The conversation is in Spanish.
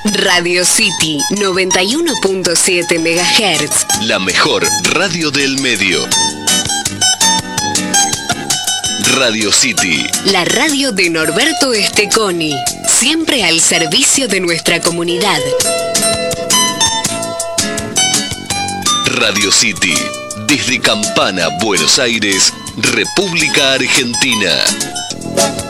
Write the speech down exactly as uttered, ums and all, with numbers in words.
Radio City noventa y uno punto siete megahertz. La mejor radio del medio. Radio City. La radio de Norberto Esteconi. Siempre al servicio de nuestra comunidad. Radio City. Desde Campana, Buenos Aires, República Argentina.